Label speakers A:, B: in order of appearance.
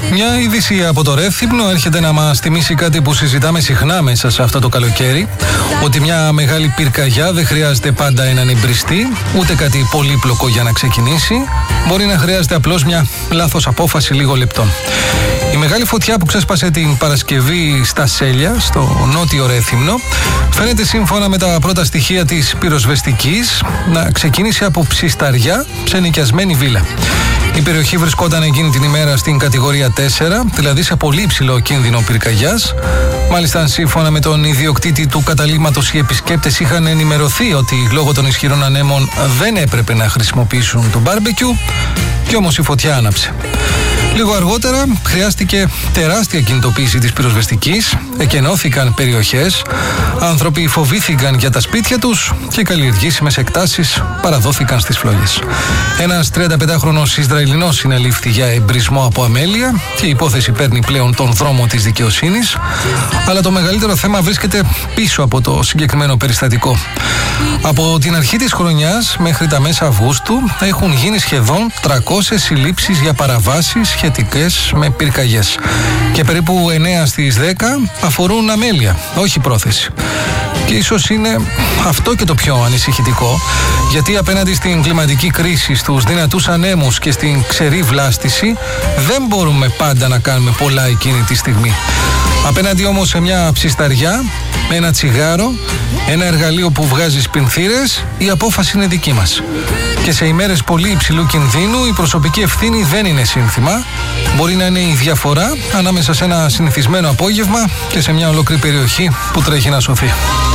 A: Μια είδηση από το Ρέθυμνο έρχεται να μας θυμίσει κάτι που συζητάμε συχνά μέσα σε αυτό το καλοκαίρι. Ότι μια μεγάλη πυρκαγιά δεν χρειάζεται πάντα έναν εμπριστή, ούτε κάτι πολύπλοκο για να ξεκινήσει. Μπορεί να χρειάζεται απλώς μια λάθος απόφαση λίγων λεπτών. Η μεγάλη φωτιά που ξέσπασε την Παρασκευή στα Σέλια, στο νότιο Ρέθυμνο, φαίνεται σύμφωνα με τα πρώτα στοιχεία της πυροσβεστικής να ξεκίνησε από ψισταριά σε νοικιασμένη βίλα. Η περιοχή βρισκόταν εκείνη την ημέρα στην κατηγορία 4, δηλαδή σε πολύ υψηλό κίνδυνο πυρκαγιάς. Μάλιστα, σύμφωνα με τον ιδιοκτήτη του καταλύματος, οι επισκέπτες είχαν ενημερωθεί ότι λόγω των ισχυρών ανέμων δεν έπρεπε να χρησιμοποιήσουν το μπάρμπεκιου, και όμως η φωτιά άναψε. Λίγο αργότερα χρειάστηκε τεράστια κινητοποίηση της πυροσβεστικής, εκενώθηκαν περιοχές, άνθρωποι φοβήθηκαν για τα σπίτια τους και καλλιεργήσιμες εκτάσεις παραδόθηκαν στις φλόγες. Ένας 35χρονος Ισραηλινός συνελήφθη για εμπρισμό από αμέλεια και η υπόθεση παίρνει πλέον τον δρόμο της δικαιοσύνης, αλλά το μεγαλύτερο θέμα βρίσκεται πίσω από το συγκεκριμένο περιστατικό. Από την αρχή της χρονιάς μέχρι τα μέσα Αυγούστου έχουν γίνει σχεδόν 300 συλλήψεις για παραβάσεις σχετικές με πυρκαγιές και περίπου 9 στις 10 αφορούν αμέλεια, όχι πρόθεση. Και ίσως είναι αυτό και το πιο ανησυχητικό, γιατί απέναντι στην κλιματική κρίση, στους δυνατούς ανέμους και στην ξερή βλάστηση δεν μπορούμε πάντα να κάνουμε πολλά εκείνη τη στιγμή. Απέναντι όμως σε μια ψισταριά, με ένα τσιγάρο, ένα εργαλείο που βγάζει σπινθήρες, η απόφαση είναι δική μας. Και σε ημέρες πολύ υψηλού κινδύνου η προσωπική ευθύνη δεν είναι σύνθημα. Μπορεί να είναι η διαφορά ανάμεσα σε ένα συνηθισμένο απόγευμα και σε μια ολόκληρη περιοχή που τρέχει να σωθεί.